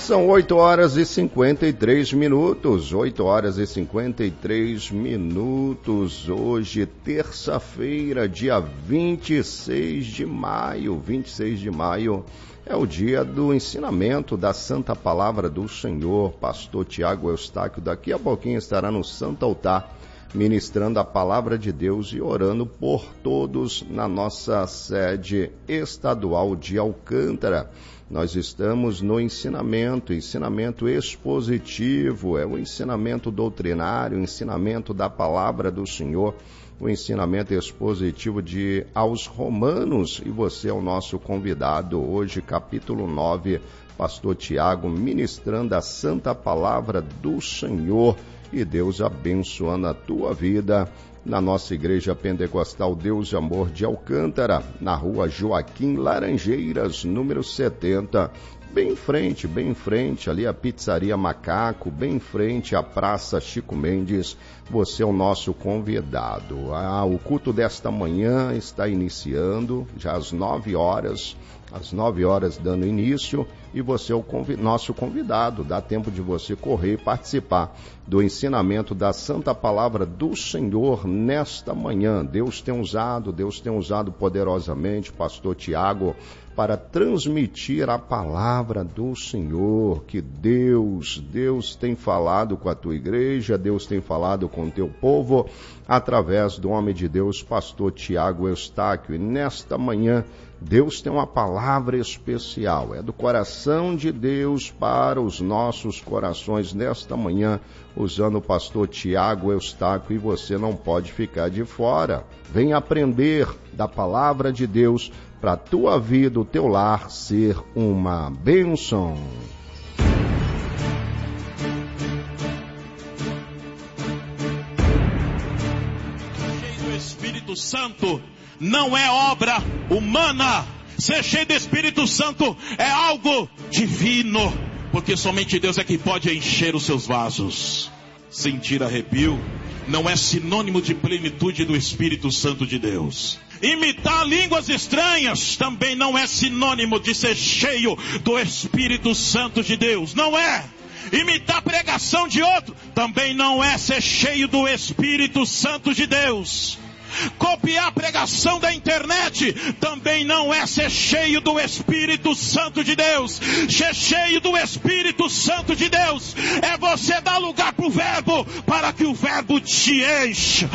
São 8 horas e 53 minutos, 8 horas e 53 minutos, hoje, terça-feira, dia 26 de maio, é o dia do ensinamento da Santa Palavra do Senhor. Pastor Tiago Eustáquio daqui a pouquinho estará no Santo Altar, ministrando a Palavra de Deus e orando por todos na nossa sede estadual de Alcântara. Nós estamos no ensinamento expositivo, é o ensinamento doutrinário, o ensinamento da Palavra do Senhor, o ensinamento expositivo aos Romanos, e você é o nosso convidado hoje, capítulo 9, Pastor Tiago, ministrando a Santa Palavra do Senhor, e Deus abençoando a tua vida na nossa Igreja Pentecostal Deus e Amor de Alcântara, na rua Joaquim Laranjeiras, número 70, bem em frente, ali a Pizzaria Macaco, bem em frente à Praça Chico Mendes. Você é o nosso convidado. O culto desta manhã está iniciando, já às 9 horas, dando início, e você é o nosso convidado. Dá tempo de você correr e participar do ensinamento da Santa Palavra do Senhor nesta manhã. Deus tem usado poderosamente o pastor Tiago para transmitir a palavra do Senhor, que Deus tem falado com a tua igreja, Deus tem falado com o teu povo, através do homem de Deus, pastor Tiago Eustáquio. E nesta manhã, Deus tem uma palavra especial, é do coração de Deus para os nossos corações nesta manhã, usando o pastor Tiago Eustáquio, e você não pode ficar de fora. Vem aprender da palavra de Deus para a tua vida, o teu lar ser uma bênção. Cheio do Espírito Santo não é obra humana. Ser cheio do Espírito Santo é algo divino, porque somente Deus é que pode encher os seus vasos. Sentir arrepio não é sinônimo de plenitude do Espírito Santo de Deus. Imitar línguas estranhas também não é sinônimo de ser cheio do Espírito Santo de Deus. Não é. Imitar a pregação de outro também não é ser cheio do Espírito Santo de Deus. Copiar a pregação da internet também não é ser cheio do Espírito Santo de Deus. Ser cheio do Espírito Santo de Deus é você dar lugar para o verbo, para que o verbo te enche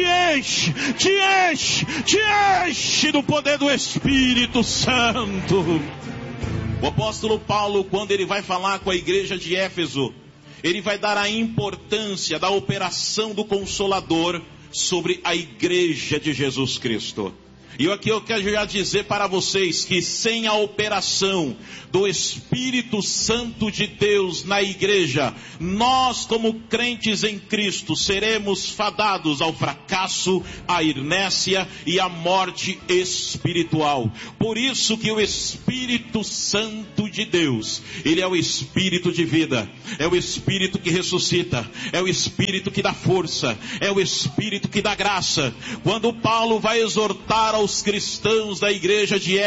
do poder do Espírito Santo. O apóstolo Paulo, quando ele vai falar com a igreja de Éfeso, ele vai dar a importância da operação do Consolador sobre a igreja de Jesus Cristo. E aqui eu quero já dizer para vocês que sem a operação do Espírito Santo de Deus na igreja, nós como crentes em Cristo seremos fadados ao fracasso, à inércia e à morte espiritual. Por isso que o Espírito Santo de Deus, ele é o Espírito de vida, é o Espírito que ressuscita, é o Espírito que dá força, é o Espírito que dá graça. Quando Paulo vai exortar aos cristãos da igreja de